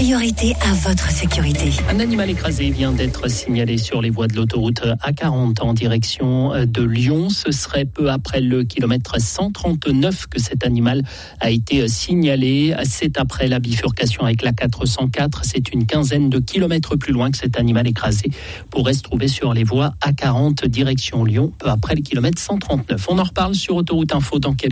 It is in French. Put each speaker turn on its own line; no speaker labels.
priorité à votre sécurité.
Un animal écrasé vient d'être signalé sur les voies de l'autoroute A40 en direction de Lyon. Ce serait peu après le kilomètre 139 que cet animal a été signalé. C'est après la bifurcation avec la 404. C'est une quinzaine de kilomètres plus loin que cet animal écrasé pourrait se trouver sur les voies A40 direction Lyon, peu après le kilomètre 139. On en reparle sur Autoroute Info dans quelques